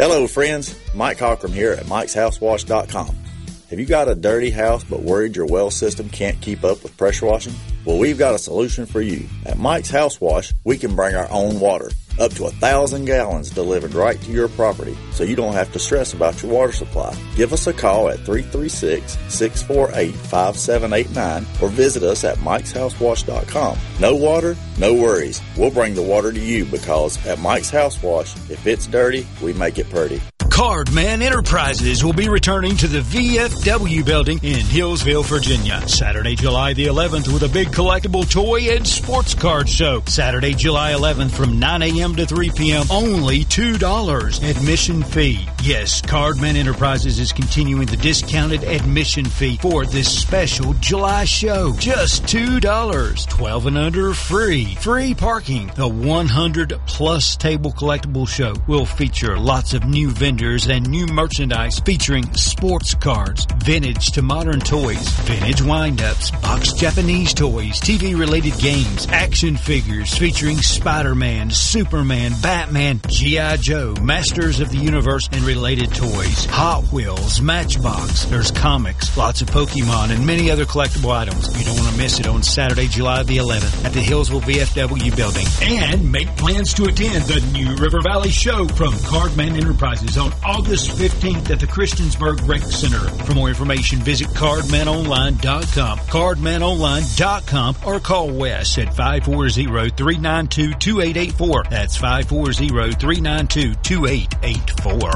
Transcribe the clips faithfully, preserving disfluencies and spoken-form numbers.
Hello, friends. Mike Cockrum here at mikes house wash dot com. Have you got a dirty house but worried your well system can't keep up with pressure washing? Well, we've got a solution for you. At Mike's House Wash, we can bring our own water, up to a thousand gallons delivered right to your property, so you don't have to stress about your water supply. Give us a call at three three six, six four eight, five seven eight nine or visit us at mikes house wash dot com. No water, no worries. We'll bring the water to you because at Mike's House Wash, if it's dirty, we make it pretty. Cardman Enterprises will be returning to the V F W building in Hillsville, Virginia, Saturday, July the eleventh with a big collectible toy and sports card show. Saturday, July eleventh from nine a.m. to three p.m. Only two dollars admission fee. Yes, Cardman Enterprises is continuing the discounted admission fee for this special July show. Just two dollars. twelve and under free. Free parking. The one hundred plus table collectible show will feature lots of new vendors and new merchandise featuring sports cards, vintage to modern toys, vintage wind-ups, boxed Japanese toys, T V-related games, action figures featuring Spider-Man, Superman, Batman, G I. Joe, Masters of the Universe, and related toys, Hot Wheels, Matchbox. There's comics, lots of Pokemon, and many other collectible items. You don't want to miss it on Saturday, July the eleventh at the Hillsville V F W building. And make plans to attend the New River Valley Show from Cardman Enterprises on August fifteenth at the Christiansburg Rec Center. For more information, visit cardman online dot com, cardman online dot com, or call Wes at five four zero, three nine two, two eight eight four. That's five four zero, three nine two, two eight eight four.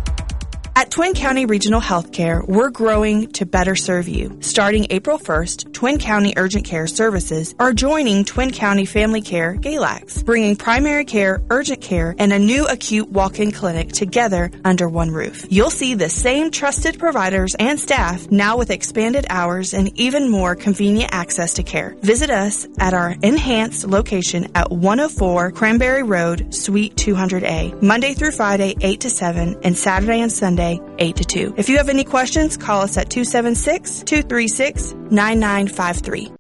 At Twin County Regional Healthcare, we're growing to better serve you. Starting April first, Twin County Urgent Care Services are joining Twin County Family Care Galax, bringing primary care, urgent care, and a new acute walk-in clinic together under one roof. You'll see the same trusted providers and staff now with expanded hours and even more convenient access to care. Visit us at our enhanced location at one oh four Cranberry Road, Suite two hundred A, Monday through Friday, eight to seven, and Saturday and Sunday, eight to two. If you have any questions, call us at two seven six, two three six, nine nine five three.